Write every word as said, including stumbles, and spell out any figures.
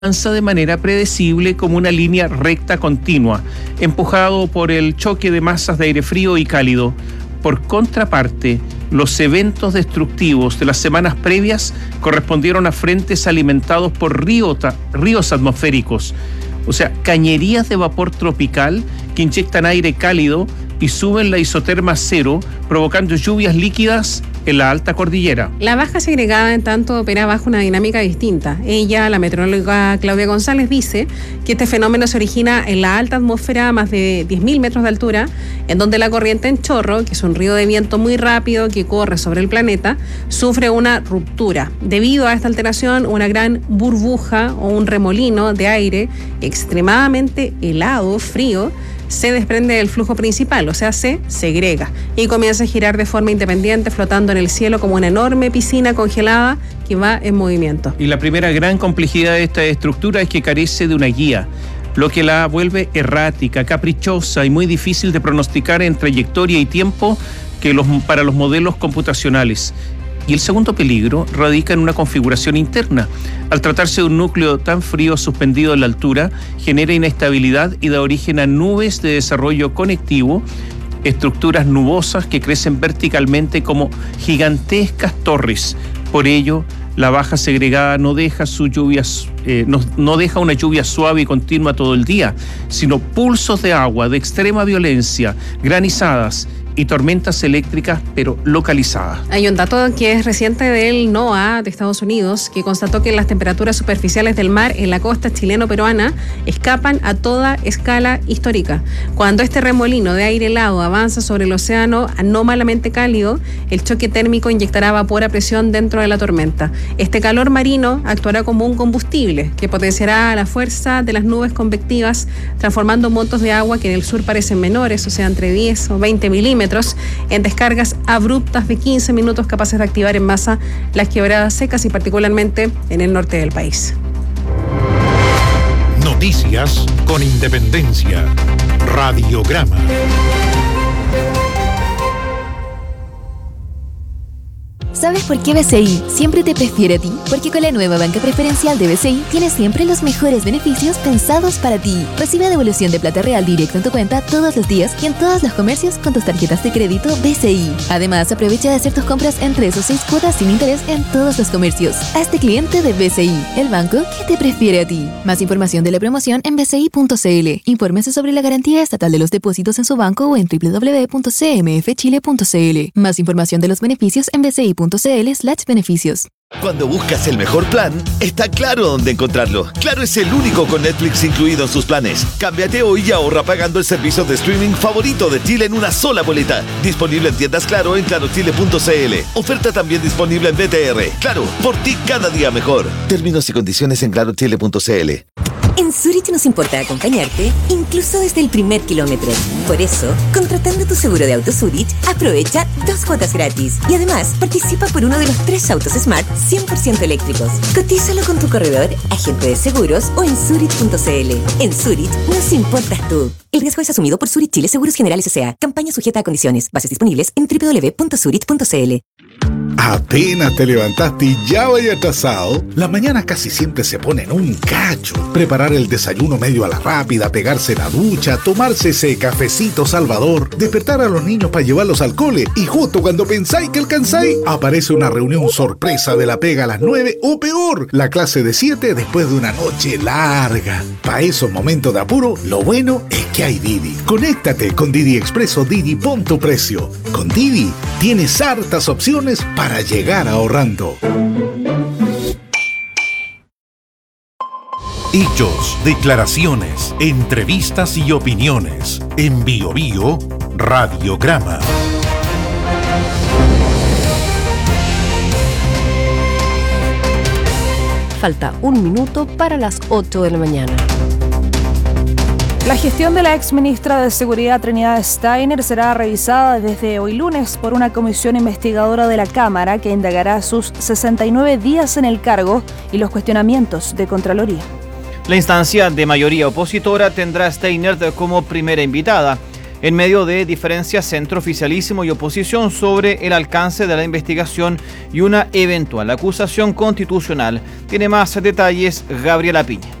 avanza de manera predecible como una línea recta continua, empujado por el choque de masas de aire frío y cálido. Por contraparte, los eventos destructivos de las semanas previas correspondieron a frentes alimentados por ríota, ríos atmosféricos, o sea, cañerías de vapor tropical que inyectan aire cálido y suben la isoterma cero, provocando lluvias líquidas en la alta cordillera. La baja segregada, en tanto, opera bajo una dinámica distinta. Ella, la meteoróloga Claudia González, dice que este fenómeno se origina en la alta atmósfera a más de diez mil metros de altura, en donde la corriente en chorro, que es un río de viento muy rápido que corre sobre el planeta, sufre una ruptura. Debido a esta alteración, una gran burbuja o un remolino de aire extremadamente helado, frío, se desprende del flujo principal, o sea, se segrega y comienza a girar de forma independiente, flotando en el cielo como una enorme piscina congelada que va en movimiento. Y la primera gran complejidad de esta estructura es que carece de una guía, lo que la vuelve errática, caprichosa y muy difícil de pronosticar en trayectoria y tiempo que los, para los modelos computacionales. Y el segundo peligro radica en una configuración interna. Al tratarse de un núcleo tan frío suspendido en la altura, genera inestabilidad y da origen a nubes de desarrollo conectivo, estructuras nubosas que crecen verticalmente como gigantescas torres. Por ello, la baja segregada no deja su lluvia, eh, no, no deja una lluvia suave y continua todo el día, sino pulsos de agua de extrema violencia, granizadas y tormentas eléctricas, pero localizadas. Hay un dato que es reciente del NOAA de Estados Unidos, que constató que las temperaturas superficiales del mar en la costa chileno-peruana escapan a toda escala histórica. Cuando este remolino de aire helado avanza sobre el océano anómalamente cálido, el choque térmico inyectará vapor a presión dentro de la tormenta. Este calor marino actuará como un combustible que potenciará la fuerza de las nubes convectivas, transformando montos de agua que en el sur parecen menores, o sea, entre diez o veinte milímetros, en descargas abruptas de quince minutos capaces de activar en masa las quebradas secas y particularmente en el norte del país. Noticias con independencia. Radiograma. ¿Sabes por qué B C I siempre te prefiere a ti? Porque con la nueva banca preferencial de B C I tienes siempre los mejores beneficios pensados para ti. Recibe devolución de plata real directo en tu cuenta todos los días y en todos los comercios con tus tarjetas de crédito B C I. Además, aprovecha de hacer tus compras en tres o seis cuotas sin interés en todos los comercios. Hazte cliente de B C I, el banco que te prefiere a ti. Más información de la promoción en b c i punto c l. Infórmese sobre la garantía estatal de los depósitos en su banco o en w w w punto c m f chile punto c l. Más información de los beneficios en b c i punto c l slash beneficios. Cuando buscas el mejor plan, está Claro dónde encontrarlo. Claro es el único con Netflix incluido en sus planes. Cámbiate hoy y ahorra pagando el servicio de streaming favorito de Chile en una sola boleta. Disponible en tiendas Claro en claro chile punto c l. Oferta también disponible en B T R. Claro, por ti cada día mejor. Términos y condiciones en claro chile punto c l. En Zurich nos importa acompañarte, incluso desde el primer kilómetro. Por eso, contratando tu seguro de auto Zurich, aprovecha dos cuotas gratis. Y además, participa por uno de los tres autos Smart cien por ciento eléctricos. Cotízalo con tu corredor, agente de seguros o en zurich punto c l. En Zurich nos importas tú. El riesgo es asumido por Zurich Chile Seguros Generales S A. Campaña sujeta a condiciones. Bases disponibles en w w w punto zurich punto c l. Apenas te levantaste y ya vaya atrasado. Las mañanas casi siempre se ponen un cacho. Preparar el desayuno medio a la rápida, pegarse la ducha, tomarse ese cafecito salvador, despertar a los niños para llevarlos al cole y justo cuando pensáis que alcanzáis, aparece una reunión sorpresa de la pega a las nueve o peor, la clase de siete después de una noche larga. Para esos momentos de apuro, lo bueno es que hay Didi. Conéctate con Didi Expreso Didi Pon tu Precio. Con Didi tienes hartas opciones para llegar ahorrando. Hechos, declaraciones, entrevistas y opiniones. En Bio Bio, Radiograma. Falta un minuto para las ocho de la mañana. La gestión de la exministra de Seguridad Trinidad Steiner será revisada desde hoy lunes por una comisión investigadora de la Cámara que indagará sus sesenta y nueve días en el cargo y los cuestionamientos de Contraloría. La instancia de mayoría opositora tendrá a Steiner como primera invitada. en medio de diferencias entre oficialismo y oposición sobre el alcance de la investigación y una eventual acusación constitucional. Tiene más detalles Gabriela Piña.